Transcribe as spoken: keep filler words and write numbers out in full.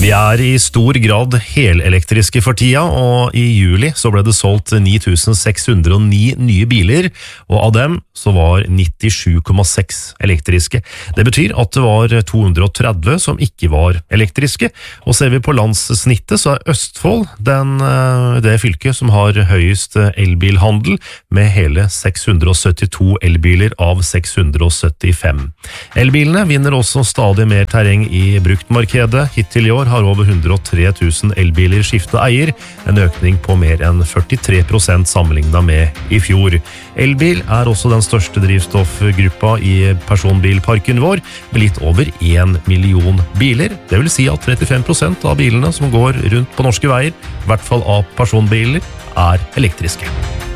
Vi er i stor grad helelektriske for tida, og i juli så ble det solgt ni tusen seks hundre og ni nye biler, og av dem så var nittisju komma seks elektriske. Det betyr at det var to hundre og tretti som ikke var elektriske, og ser vi på landssnittet så er Østfold den, det fylket som har høyest elbilhandel, med hele seks hundre og syttito elbiler av seks hundre og syttifem. Elbilene vinner også stadig mer terreng i bruktmarkedet. Hittil i år har over hundre og tre tusen elbiler skiftet eier, en økning på mer enn førtitre prosent sammenlignet med i fjor. Elbil er også den største drivstoffgruppa i personbilparken vår, med litt over en million biler. Det vil si at trettifem prosent av bilene som går rundt på norske veier, i hvert fall av personbiler, er elektriske.